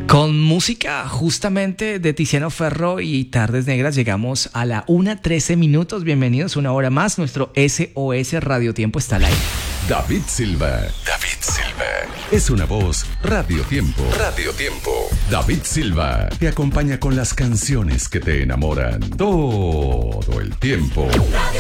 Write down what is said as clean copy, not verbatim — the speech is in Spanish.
Con música justamente de Tiziano Ferro y Tardes Negras llegamos a la 1:13. Bienvenidos una hora más. Nuestro SOS Radio Tiempo está al aire. David Silva. David Silva. Es una voz Radio Tiempo. Radio Tiempo. David Silva te acompaña con las canciones que te enamoran todo el tiempo.